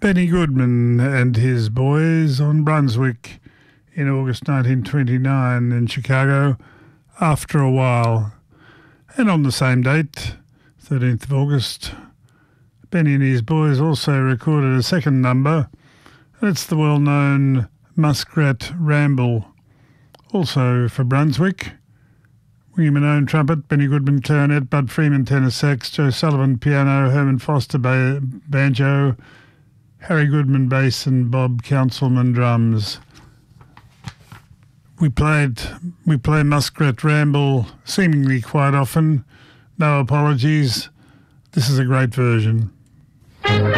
Benny Goodman and his boys on Brunswick in August 1929 in Chicago, After a While. And on the same date, 13th of August, Benny and his boys also recorded a second number. It's the well-known Muskrat Ramble, also for Brunswick. William Manone trumpet, Benny Goodman clarinet, Bud Freeman tenor sax, Joe Sullivan piano, Herman Foster banjo, Harry Goodman bass and Bob Councilman drums. We play Muskrat Ramble seemingly quite often. No apologies. This is a great version.